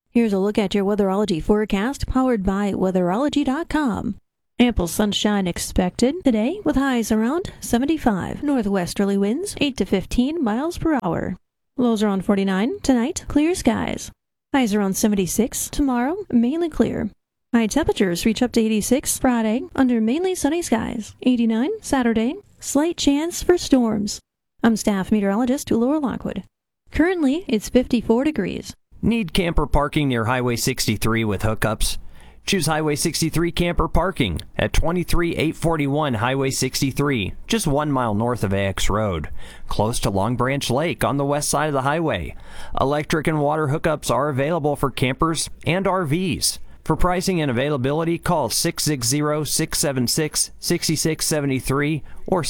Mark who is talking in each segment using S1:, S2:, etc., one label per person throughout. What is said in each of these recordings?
S1: Here's a look at your weatherology forecast powered by weatherology.com. Ample sunshine expected today with highs around 75. Northwesterly winds 8 to 15 miles per hour. Lows around 49 tonight, clear skies. Highs around 76 tomorrow, mainly clear. High temperatures reach up to 86 Friday under mainly sunny skies. 89 Saturday, slight chance for storms. I'm staff meteorologist Laura Lockwood. Currently, it's 54 degrees.
S2: Need camper parking near Highway 63 with hookups? Choose Highway 63 camper parking at 23841 Highway 63, just 1 mile north of AX Road, close to Long Branch Lake on the west side of the highway. Electric and water hookups are available for campers and RVs. For pricing and availability, call 660-676-6673 or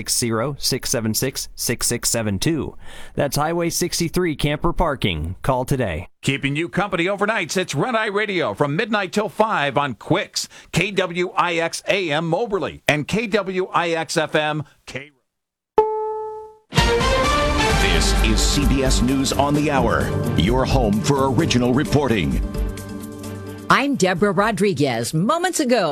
S2: 660-676-6672. That's Highway 63 camper parking. Call today.
S3: Keeping you company overnights, it's Red Eye Radio from midnight till 5 on Quicks, KWIX AM Moberly, and KWIX FM K.
S4: This is CBS News on the Hour, your home for original reporting.
S5: I'm Deborah Rodriguez. Moments ago,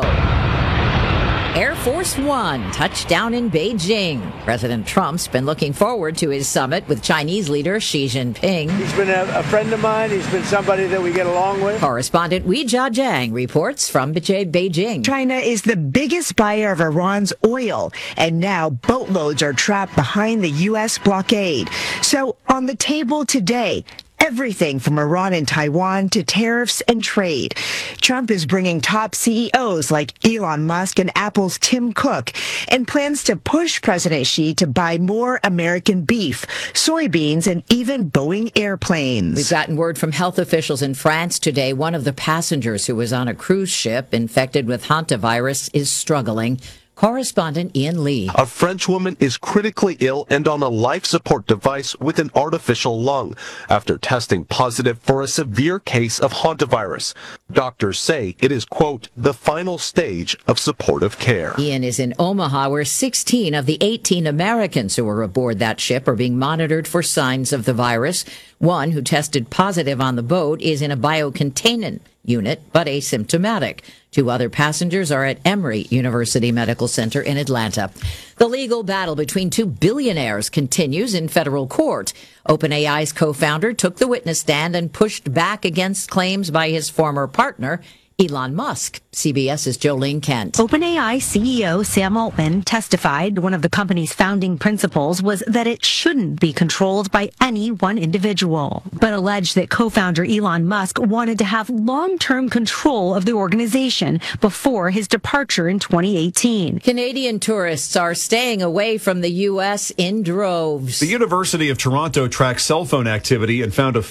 S5: Air Force One touched down in Beijing. President Trump's been looking forward to his summit with Chinese leader Xi Jinping.
S6: He's been a friend of mine. He's been somebody that we get along with.
S5: Correspondent Wei Jiajiang reports from Beijing.
S7: China is the biggest buyer of Iran's oil, and now boatloads are trapped behind the U.S. blockade. So on the table today, everything from Iran and Taiwan to tariffs and trade. Trump is bringing top CEOs like Elon Musk and Apple's Tim Cook and plans to push President Xi to buy more American beef, soybeans, and even Boeing airplanes.
S5: We've gotten word from health officials in France today. One of the passengers who was on a cruise ship infected with hantavirus is struggling. Correspondent Ian Lee.
S8: A French woman is critically ill and on a life support device with an artificial lung after testing positive for a severe case of hantavirus. Doctors say it is, quote, the final stage of supportive care.
S5: Ian is in Omaha, where 16 of the 18 Americans who were aboard that ship are being monitored for signs of the virus. One who tested positive on the boat is in a biocontainment unit, but asymptomatic. 2 other passengers are at Emory University Medical Center in Atlanta. The legal battle between 2 billionaires continues in federal court. OpenAI's co-founder took the witness stand and pushed back against claims by his former partner, Elon Musk. CBS's Jolene Kent.
S9: OpenAI CEO Sam Altman testified one of the company's founding principles was that it shouldn't be controlled by any one individual, but alleged that co-founder Elon Musk wanted to have long-term control of the organization before his departure in 2018.
S5: Canadian tourists are staying away from the U.S. in droves.
S10: The University of Toronto tracked cell phone activity and found a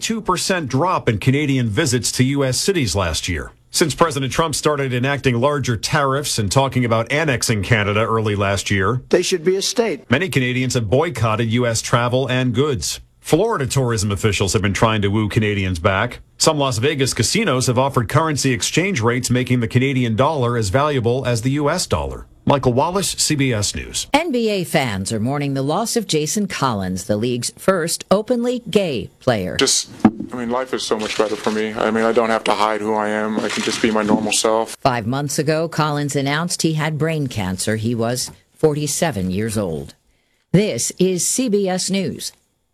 S10: 42% drop in Canadian visits to U.S. cities last year. Since President Trump started enacting larger tariffs and talking about annexing Canada early last year,
S6: They should be a state.
S10: many Canadians have boycotted U.S. travel and goods. Florida tourism officials have been trying to woo Canadians back. Some Las Vegas casinos have offered currency exchange rates making the Canadian dollar as valuable as the U.S. dollar. Michael Wallace, CBS News.
S5: NBA fans are mourning the loss of Jason Collins, the league's first openly gay player.
S11: Life is so much better for me. I don't have to hide who I am. I can just be my normal self.
S5: 5 months ago, Collins announced he had brain cancer. He was 47 years old. This is CBS News.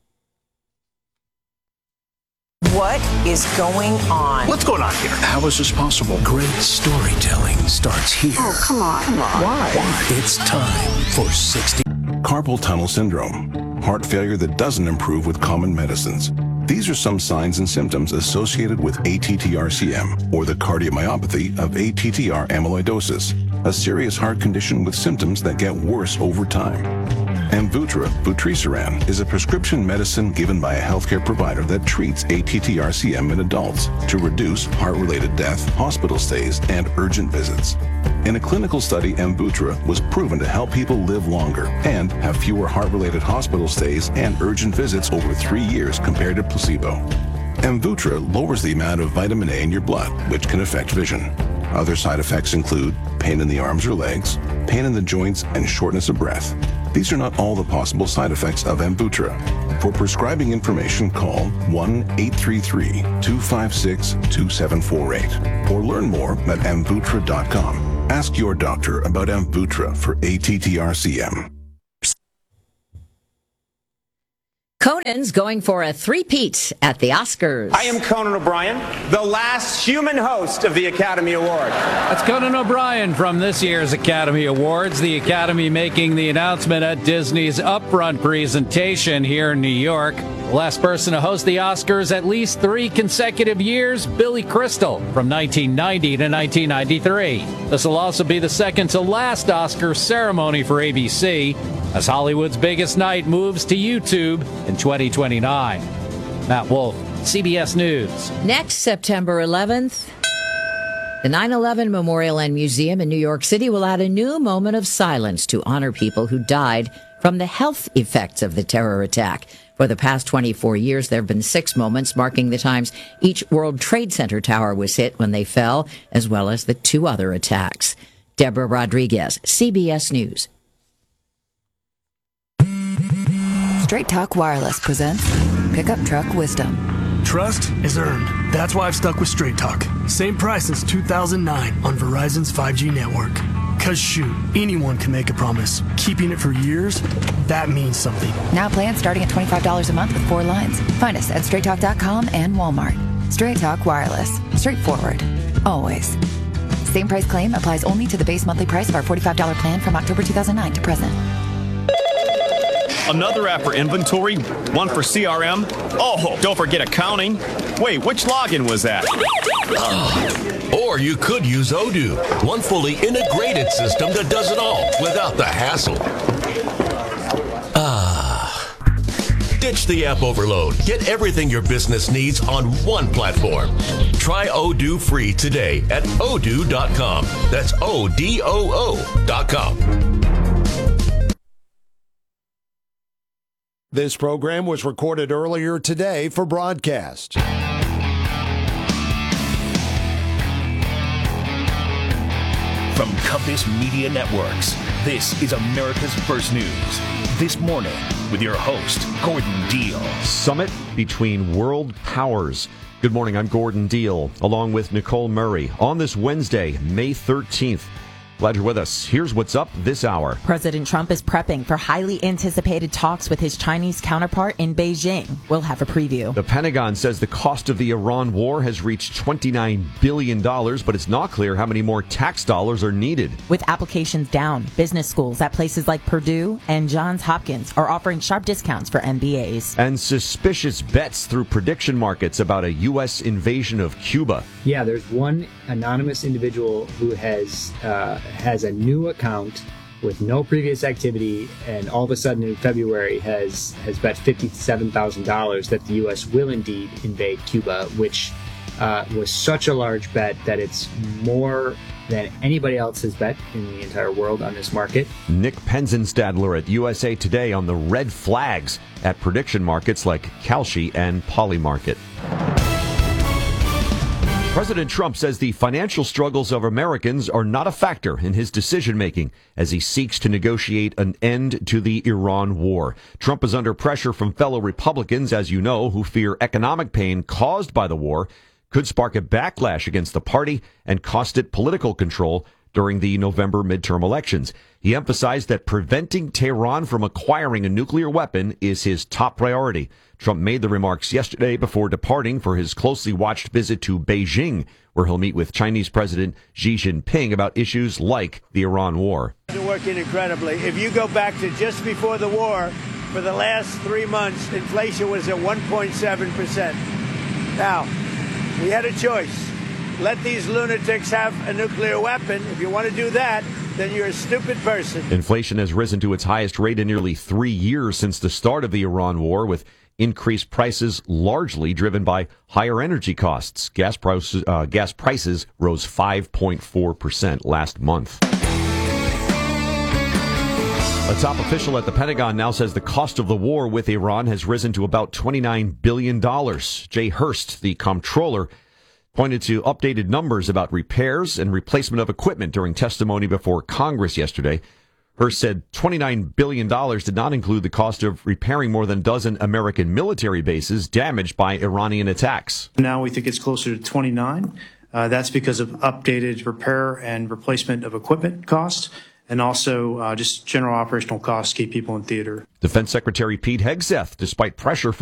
S12: What is going on?
S4: What's going on here? How is this possible?
S13: Great storytelling starts here.
S12: Oh, come on.
S4: Why?
S13: It's time for 60.
S14: Carpal tunnel syndrome, heart failure that doesn't improve with common medicines. These are some signs and symptoms associated with ATTR-CM, or the cardiomyopathy of ATTR amyloidosis, a serious heart condition with symptoms that get worse over time. Amvuttra, vutrisiran, is a prescription medicine given by a healthcare provider that treats ATTR-CM in adults to reduce heart-related death, hospital stays, and urgent visits. In a clinical study, Amvuttra was proven to help people live longer and have fewer heart-related hospital stays and urgent visits over 3 years compared to placebo. Amvuttra lowers the amount of vitamin A in your blood, which can affect vision. Other side effects include pain in the arms or legs, pain in the joints, and shortness of breath. These are not all the possible side effects of Amvuttra. For prescribing information, call 1-833-256-2748 or learn more at Amvuttra.com. Ask your doctor about Amvuttra for ATTR-CM.
S5: Conan's going for a three-peat at the Oscars.
S15: I am Conan O'Brien, the last human host of the Academy Award.
S16: That's Conan O'Brien from this year's Academy Awards. The Academy making the announcement at Disney's upfront presentation here in New York. The last person to host the Oscars at least 3 consecutive years, Billy Crystal, from 1990 to 1993. This will also be the second to last Oscar ceremony for ABC, as Hollywood's biggest night moves to YouTube in 2029. Matt Wolf, CBS News.
S5: Next September 11th, the 9/11 Memorial and Museum in New York City will add a new moment of silence to honor people who died from the health effects of the terror attack. For the past 24 years, there have been 6 moments marking the times each World Trade Center tower was hit when they fell, as well as the 2 other attacks. Deborah Rodriguez, CBS News.
S17: Straight Talk Wireless presents Pickup Truck Wisdom.
S18: Trust is earned. That's why I've stuck with Straight Talk. Same price since 2009 on Verizon's 5G network. Cause shoot, anyone can make a promise. Keeping it for years, that means something.
S17: Now plans starting at $25 a month with 4 lines. Find us at straighttalk.com and Walmart. Straight Talk Wireless. Straightforward. Always. Same price claim applies only to the base monthly price of our $45 plan from October 2009 to present.
S19: Another app for inventory, one for CRM. Oh, don't forget accounting. Wait, which login was that?
S13: Or you could use Odoo, one fully integrated system that does it all without the hassle. Ditch the app overload. Get everything your business needs on one platform. Try Odoo free today at odoo.com. That's ODOO.com.
S20: This program was recorded earlier today for broadcast.
S4: From Compass Media Networks, this is America's First News. This morning with your host, Gordon Deal.
S21: Summit between world powers. Good morning, I'm Gordon Deal, along with Nicole Murray. On this Wednesday, May 13th, glad you're with us. Here's what's up this hour.
S22: President Trump is prepping for highly anticipated talks with his Chinese counterpart in Beijing. We'll have a preview.
S21: The Pentagon says the cost of the Iran war has reached $29 billion, but it's not clear how many more tax dollars are needed.
S22: With applications down, business schools at places like Purdue and Johns Hopkins are offering sharp discounts for MBAs.
S21: And suspicious bets through prediction markets about a U.S. invasion of Cuba.
S23: Yeah, there's one anonymous individual who has a new account with no previous activity, and all of a sudden in February has bet $57,000 that the U.S. will indeed invade Cuba, which was such a large bet that it's more than anybody else has bet in the entire world on this market.
S21: Nick Penzenstadler at USA Today on the red flags at prediction markets like Kalshi and Polymarket. President Trump says the financial struggles of Americans are not a factor in his decision-making as he seeks to negotiate an end to the Iran war. Trump is under pressure from fellow Republicans, as you know, who fear economic pain caused by the war could spark a backlash against the party and cost it political control during the November midterm elections. He emphasized that preventing Tehran from acquiring a nuclear weapon is his top priority. Trump made the remarks yesterday before departing for his closely watched visit to Beijing, where he'll meet with Chinese President Xi Jinping about issues like the Iran war.
S6: They're working incredibly. If you go back to just before the war, for the last 3 months, inflation was at 1.7%. Now, we had a choice. Let these lunatics have a nuclear weapon. If you want to do that, then you're a stupid person.
S21: Inflation has risen to its highest rate in nearly 3 years since the start of the Iran war, with increased prices largely driven by higher energy costs. Gas prices rose 5.4% last month. A top official at the Pentagon now says the cost of the war with Iran has risen to about $29 billion. Jay Hurst, the comptroller, pointed to updated numbers about repairs and replacement of equipment during testimony before Congress yesterday. Hearst said $29 billion did not include the cost of repairing more than a dozen American military bases damaged by Iranian attacks.
S1: Now we think it's closer to 29. That's because of updated repair and replacement of equipment costs, and also just general operational costs to keep people in theater.
S21: Defense Secretary Pete Hegseth, despite pressure from